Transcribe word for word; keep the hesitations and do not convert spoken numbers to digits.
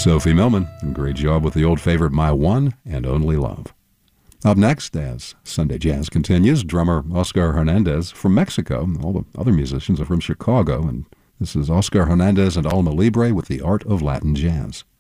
Sophie Millman, great job with the old favorite, My One and Only Love. Up next, as Sunday Jazz continues, drummer Oscar Hernandez from Mexico. All the other musicians are from Chicago, and this is Oscar Hernandez and Alma Libre with the Art of Latin Jazz.